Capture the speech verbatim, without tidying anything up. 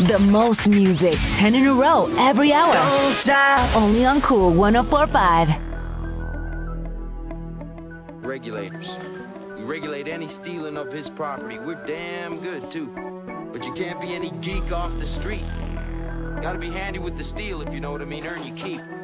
The most music, ten in a row, every hour. Don't stop. Only on Cool one oh four point five. Regulators. We regulate any stealing of his property. We're damn good, too. But you can't be any geek off the street. Gotta be handy with the steel, if you know what I mean. Earn your keep.